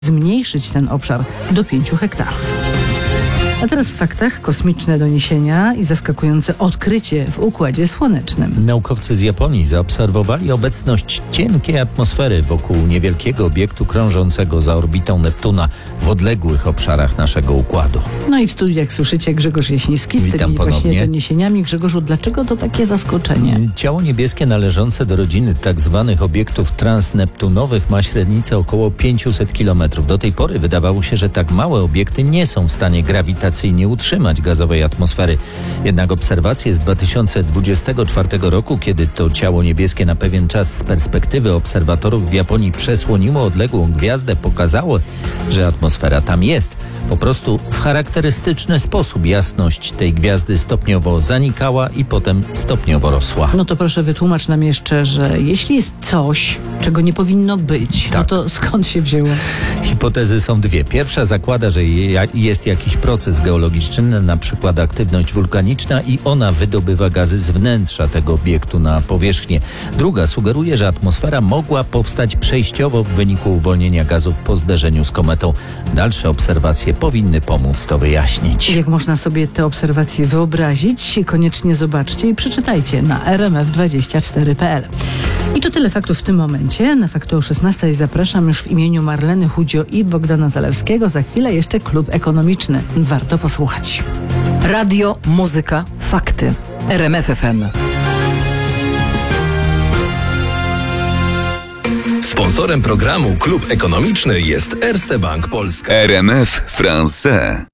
zmniejszyć ten obszar do 5 hektarów. A teraz w faktach kosmiczne doniesienia i zaskakujące odkrycie w Układzie Słonecznym. Naukowcy z Japonii zaobserwowali obecność cienkiej atmosfery wokół niewielkiego obiektu krążącego za orbitą Neptuna w odległych obszarach naszego układu. No i w studiu, jak słyszycie, Grzegorz Jasiński z tymi właśnie doniesieniami. Grzegorzu, dlaczego to takie zaskoczenie? Ciało niebieskie należące do rodziny tzw. obiektów transneptunowych ma średnicę około 500 km. Do tej pory wydawało się, że tak małe obiekty nie są w stanie grawitacyjnie utrzymać gazowej atmosfery. Jednak obserwacje z 2024 roku, kiedy to ciało niebieskie na pewien czas z perspektywy obserwatorów w Japonii przesłoniło odległą gwiazdę, pokazały, że atmosfera tam jest. Po prostu w charakterystyczny sposób jasność tej gwiazdy stopniowo zanikała i potem stopniowo rosła. No to proszę wytłumacz nam jeszcze, że jeśli jest coś, czego nie powinno być, no to skąd się wzięło? Hipotezy są dwie. Pierwsza zakłada, że jest jakiś proces geologiczny, na przykład aktywność wulkaniczna i ona wydobywa gazy z wnętrza tego obiektu na powierzchnię. Druga sugeruje, że atmosfera mogła powstać przejściowo w wyniku uwolnienia gazów po zderzeniu z kometą. Dalsze obserwacje powinny pomóc to wyjaśnić. Jak można sobie te obserwacje wyobrazić? Koniecznie zobaczcie i przeczytajcie na rmf24.pl. I to tyle faktów w tym momencie. Na Fakty o 16:00 zapraszam już w imieniu Marleny Chudzio i Bogdana Zalewskiego. Za chwilę jeszcze Klub Ekonomiczny. Warto posłuchać. Radio, muzyka, fakty. RMF FM. Sponsorem programu Klub Ekonomiczny jest Erste Bank Polska. RMF France.